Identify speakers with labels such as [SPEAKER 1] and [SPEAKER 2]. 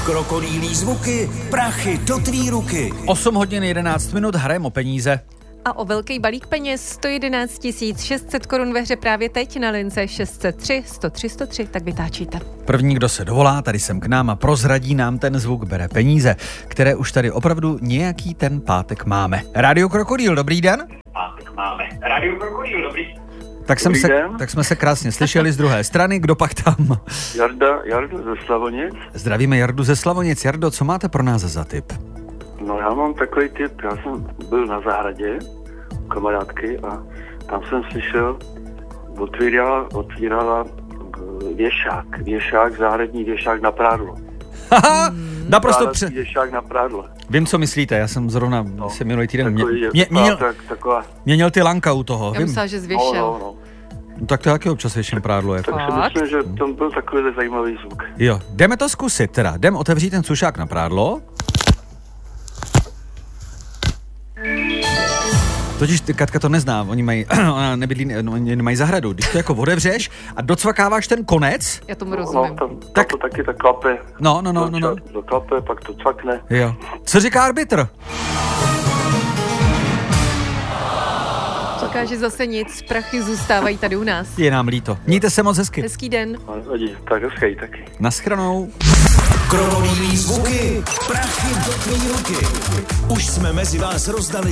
[SPEAKER 1] Krokodýlí zvuky, prachy do tvý ruky.
[SPEAKER 2] 8 hodin 11 minut, hrajeme o peníze.
[SPEAKER 3] A o velký balík peněz 111 600 korun ve hře právě teď na lince 603 103 103, tak vytáčíte.
[SPEAKER 2] První, kdo se dovolá, tady sem k nám a prozradí nám ten zvuk, bere peníze, které už tady opravdu nějaký ten pátek máme. Rádio Krokodýl, dobrý den. Tak jsme se krásně slyšeli z druhé strany, kdo pak tam?
[SPEAKER 4] Jarda ze Slavonic.
[SPEAKER 2] Zdravíme Jardu ze Slavonic. Jardo, co máte pro nás za tip?
[SPEAKER 4] No já mám takový tip, já jsem byl na zahradě u kamarádky a tam jsem slyšel, otvírala věšák, zahradní věšák na prádlo.
[SPEAKER 2] Haha, naprosto
[SPEAKER 4] věšák na prádlo.
[SPEAKER 2] Vím, co myslíte, já jsem zrovna se minulý týden měnil ty lanka u toho.
[SPEAKER 3] Já myslím, že zvěšel.
[SPEAKER 2] No, tak to taky občas věším prádlo. Jako.
[SPEAKER 4] Tak si myslím, že tam byl takový zajímavý zvuk.
[SPEAKER 2] Jo, jdeme to zkusit teda. Jdem otevřít ten sušák na prádlo. Totiž Katka to nezná, oni mají zahradu. Když to jako otevřeš a docvakáváš ten konec.
[SPEAKER 3] Já tomu rozumím.
[SPEAKER 4] No, tak to taky tak klape.
[SPEAKER 2] No.
[SPEAKER 4] To klape, pak to cvakne.
[SPEAKER 2] Jo. Co říká arbitr?
[SPEAKER 3] Říká, že zase nic, prachy zůstávají tady u nás.
[SPEAKER 2] Je nám líto. Mějte se moc hezky.
[SPEAKER 3] Hezký den.
[SPEAKER 4] Tak hezký taky.
[SPEAKER 2] Naschranou.
[SPEAKER 1] Krokodýlí zvuky, prachy do tvý ruky. Už jsme mezi vás rozdali